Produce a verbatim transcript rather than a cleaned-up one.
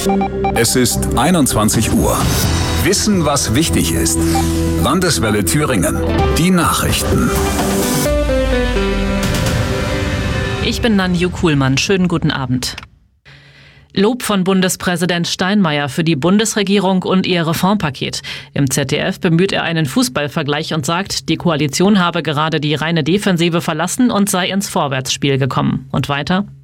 Es ist einundzwanzig Uhr. Wissen, was wichtig ist. Landeswelle Thüringen. Die Nachrichten. Ich bin Nanju Kuhlmann. Schönen guten Abend. Lob von Bundespräsident Steinmeier für die Bundesregierung und ihr Reformpaket. Im Z D F bemüht er einen Fußballvergleich und sagt, die Koalition habe gerade die reine Defensive verlassen und sei ins Vorwärtsspiel gekommen. Und weiter: